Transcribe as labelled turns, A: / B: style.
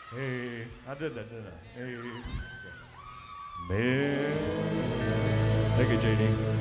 A: Hey, I did that, didn't I? Hey. Man. Thank you, JD.